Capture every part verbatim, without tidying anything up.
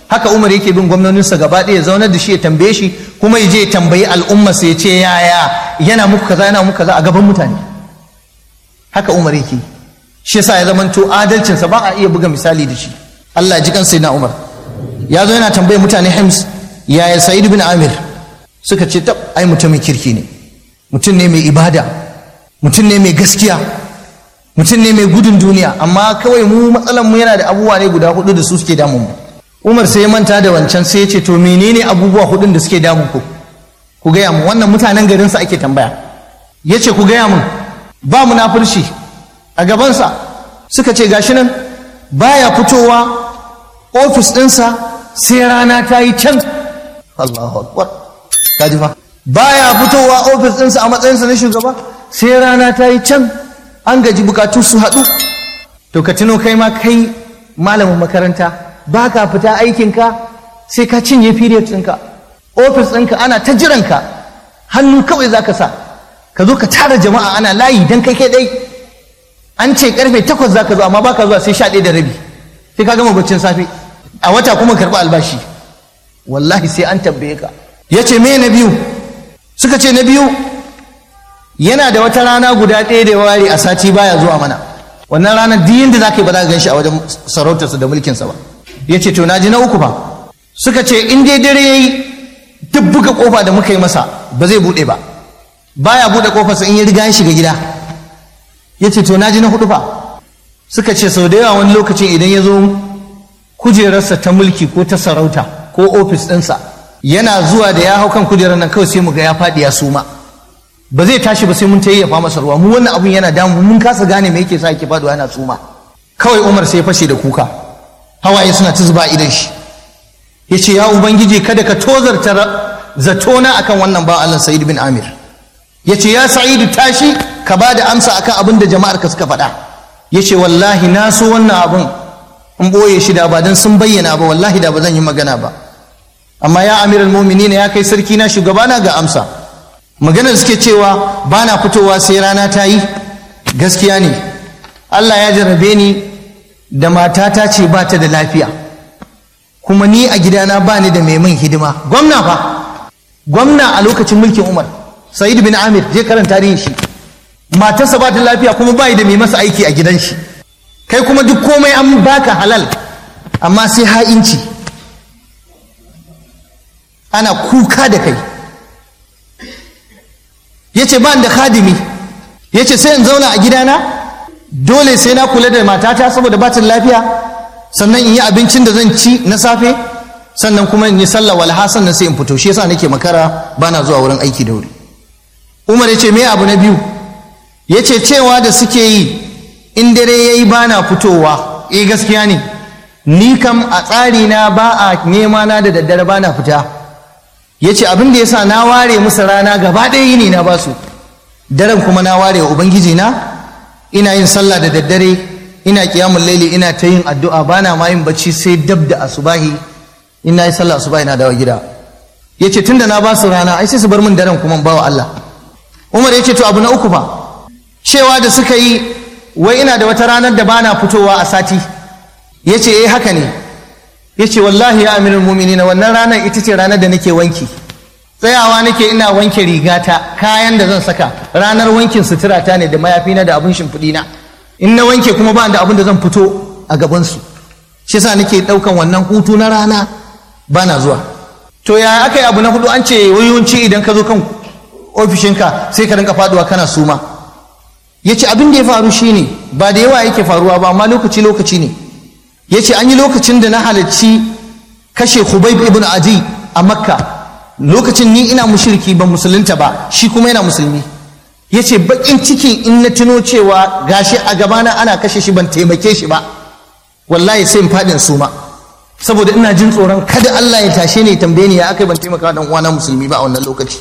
haka Umar yake bin gwamnoninsa gaba ɗaya ya zaunar da shi ya tambaye shi kuma ya je ya tambayi al'umma sai ya ce yaya yana muku kaza yana muku kaza a gaban mutane. Haka Umar yake, shi yasa ya zamanto adalcinsa ba a iya buga misali da shi. Allah ya ji kan sayyidina Umar ya zo yana tambaye mutane Hims yaya Sa'id bin Amir, suka ce tab ai mutumin kirki ne, mutum ne mai ibada, mutum ne mai gaskiya, mutum ne mai gudun duniya, amma kawai mu matsalan mu yana da abubuwa ne guda hudu da su suke damun mu. Umar sai ya manta da wancan sai ya ce to menene abubuwa hudun da suke damun ku ku gaya mu, wannan mutanen garinsa ake tambaya. Ya ce ku gaya mun. Ba munafurci a gabansa. Suka ce gashi nan baya fitowa ofis ɗinsa sai rana ta yi can. Allahu akbar, kaji fa, baya fitowa ofis ɗinsa a matsayinsa na shugaba sai rana ta yi can, an gaji bukatu su haɗu. To ka tuno kai ma kai malamin makaranta ba ka fita aikinka sai ka cinye period ɗinka, ofis ɗinka ana ta jiranka, hannu kawai za ka sa ka zo ka tara jama'a ana layi don kai kai ɗai. An ce karfe takwas za ka zo amma ba ka zuwa sai sha ɗaya da rabi, sai ka gama baccin safe, a wata kuma karɓi albashi. Wallahi sai an tambaye ka. Ya ce me na biyu? Suka ce na biyu yana da wata rana guda ɗaya da ware a sati baya zuwa mana, wannan ranar duk yadda za ka yi ba za ka gan shi a wajen sarautarsa da mulkinsa ba. Ya ce to na ji na uku ba. Suka ce in dai dare ya yi duk buga kofa da muka yi masa ba zai buɗe ba, baya buɗe kofarsa in ya riga ya shiga gida. Ya ce to na ji na hudu fa. Suka ce sau da yawa wani lokacin idan ya zo kujerarsa ta mulki ko ta sarauta ko ofis ɗinsa, yana zuwa da ya hau kan kujerar nan kawai sai mu ga ya faɗi ya suma, ba zai tashi ba sai mun ta yayyafa masa ruwa. Mu wannan abun yana damu, mun kasa gane me yake sa yake faɗuwa yana suma. Kawai Umar sai ya fashe da kuka, hawaye suna ta zuba idan shi. Ya ce ya Ubangiji kada ka tozarta zatona akan wannan ba Allah Sa'id bin Amir. Ya ce ya Sa'idu tashi ka ba da amsa akan abin da jama'ar ka suka faɗa. Ya ce wallahi na so wannan abun in ɓoye shi da ba don sun bayyana ba, wallahi da ba zan yi magana ba. Amma ya Amirul Mu'minin ya kai sarki na shugabana ga amsa. Maganar suke cewa ba na fitowa sai rana ta yi gaskiya ne. Allah ya jarrabe ni da matata ce ba ta da lafiya, kuma ni a gidana ba ni da mai min hidima. Gwamna fa, gwamna a lokacin mulkin Umar, Sa'id bin Amir, je karanta tarihin shi. Matarsa ba ta lafiya kuma ba da mai masa aiki a gidan shi. Kai kuma duk komai an baka halal, amma sai ha'inci. Ana kuka da kai. Yace ba da khadimi, yace sai in zauna a gidana, dole sai na kula da matata saboda ba ta lafiya, sannan in yi abincin da zan ci na safe, sannan kuma in yi sallah walha, sannan sai in fito. Shi yasa nake makara bana zuwa wurin aiki da wuri. Umar yace me abu na biyu? Yace cewa da suke yi in dare yayi bana fitowa, eh gaskiya ne, ni kam a tsari na ba a nema na da daddare bana fita. Yace abin da yasa na ware musu rana gaba ɗaya yini na basu, daren kuma na ware wa ubangiji na, ina yin sallah da daddare, ina qiyamul laili, ina ta yin addu'a, bana ma yin bacci sai dab da asubahi. Ina yi sallah asubahi na dawo gida. Yace tunda na ba su rana ai sai su bar min daren kuma bawa Allah. Umar yace to abu na uku fa, cewa da suka yi wai ina da wata ranar da bana fitowa a sati. Yace eh haka ne. Yace wallahi ya Amirul Mu'minin wannan ranar ita ce ranar da nake wanki. Tsayawa nake ina wanke rigata, kayan da zan saka, ranar wankin suturata ne da mayafina da abin shimfiɗina. In na wanke kuma ba da abin da zan fito a gabansu. Shi yasa nake ɗaukan wannan hutu na rana bana zuwa. To ya aka yi abu na hudu? An ce yawanci idan ka zo kan ofishinka sai ka rinka faduwa kana suma. Yace abin da ya faru shine ba da yawa yake faruwa ba, amma lokaci lokaci ne. Yace an yi lokacin da na halarci kashe Khubayb ibn Adi a Makka, lokacin ni ina mushriki ban musulunta ba, shi kuma yana musulmi. Yace bakin cikin in na tuno cewa gashi a gabana ana kashe shi ban taimake shi ba, wallahi sai in fadin suma, saboda ina jin tsoron kada Allah ya tashe ni ya tambaye ni ya akai ban taimaka dan uwana musulmi ba a wannan lokaci.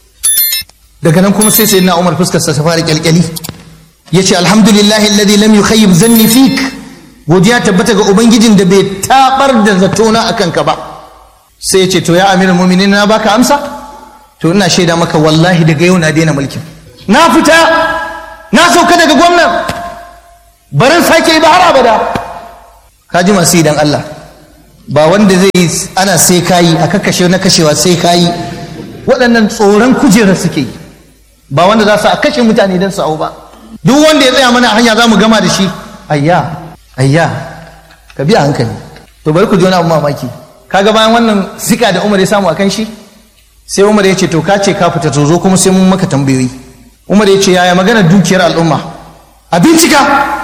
Daga nan kuma sai sayyidina Umar fuskar sa ta fara kyalkyali. Yace alhamdulillahi alladhi lam yukhayyib zanni fik, godiya tabbata ga ubangijin da bai tabar da zatona akan ka ba. Sai yace to ya Amirul Mu'minin na baka amsa? To ina shaida maka wallahi daga yau na daina mulkin, na fita, na sauka daga gwamnan, barin sake ba har abada. Kaji masu idan Allah, ba wanda zai yi ana sai kayi a kakkashe na kashewa sai kayi. Waɗannan tsoron kujerar suke, ba wanda za su a kashe mutane don su hau ba. Duk wanda ya tsaya mana a hanya za mu gama da shi. Ayya ayya ka biya hankali. To bari ku ji wani abu mamaki, kaga bayan wannan zika da Umar ya samu akan shi, sai Umar ya ce to ka ce ka fita, to zo kuma sai mun maka tambayoyi. Umar ya ce yaya magana dukiyar al'umma, a bincika.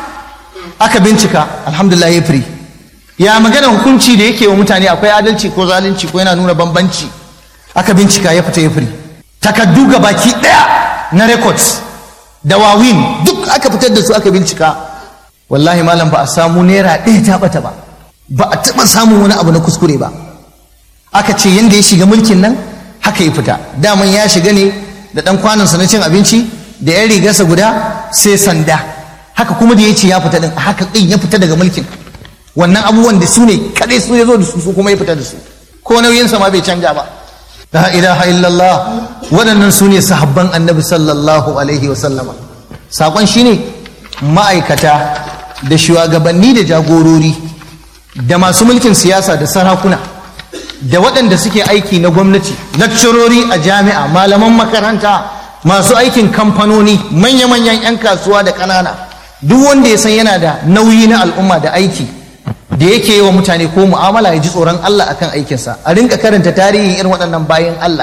Aka bincika, alhamdulillah ya firi. Ya magana hukunci da yake wa mutane, akwai adalci ko zalunci ko yana nuna bambanci. Aka bincika, ya fita ya firi. Takaddu ga baki daya na records da wawin duk aka fitar da su aka bincika. Wallahi malam ba a samu naira ɗaya ta bata ba, ba a taɓa samun wani abu na kuskure ba. Aka ce yanda ya shiga mulkin nan haka ya fita. Daman ya shiga ne da ɗan kwanonsa na cin abinci da yan rigarsa guda sai sanda. Haka kuma da ya ce ya fita din, haka ɗin ya fita daga mulkin. Wannan abubuwan da su ne kaɗai su ya zo da su, su kuma ya fita da su, ko nauyinsa ma bai canja ba. La ilaha illallah. Waɗannan su ne sahabban annabi sallallahu alaihi wa sallama. Saƙon shi ne ma'aikata da shugabanni da jagorori da masu mulkin siyasa da sarakuna da waɗanda suke aiki na gwamnati, lakcirori a jami'a, malaman makaranta, masu aikin kamfanoni, manya-manyan 'yan kasuwa da ƙanana, duk wanda ya san yana da nauyi na al'umma da aiki da yake yi wa mutane ko mu'amala, ya ji tsoron Allah akan aikinsa. A rinka karanta tarihin irin waɗannan bayan Allah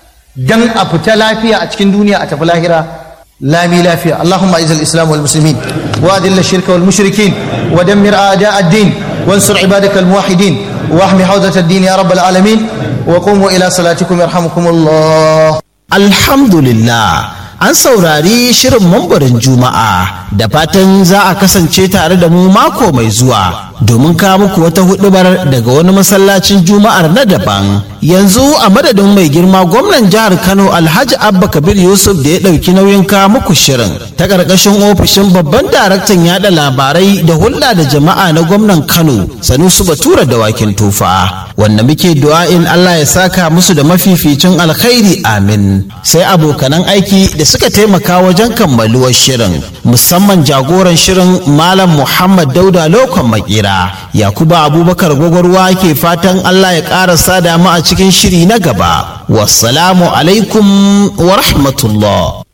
dan a fita lafiya a cikin duniya, a tafi lahira lami lafiya. Allahumma izil islam wal muslimin wa adilla shirka wal mushrikin wa dammir a'da ad-din wansur ibadakal muwahhidin wa ahmi hawzat ad-din ya rabbal alamin wa qumu ila salatikum yarhamukumullah. Alhamdulillah, an saurari shirin mambarin Juma'a, da fatan za a kasance tare da mu mako mai zuwa domin kawo muku wata hudubar daga wani masallacin Juma'ar na daban. Yanzu a madadin mai girma gwamnan jihar Kano Alhaji Abba Kabir Yusuf da ya ɗauki nauyin kawo muku shirin ta ƙarƙashin ofishin babban daraktan yaɗa labarai da hulɗa da jama'a na gwamnan Kano Sanusi Batura Dawakin Tufa, wanda muke du'a'in Allah ya saka musu da mafificin alkhairi, amin. Sai abokanan aiki da suka taimaka wajen kammaluwar shirin, musamman jagoran shirin Malam Muhammad Dauda Lokon Makera. Yakuba Abubakar Gwagwarwa ke fatan Allah ya ƙara sada mu a cikin shiri na gaba. Wassalamu alaikum wa rahmatullah.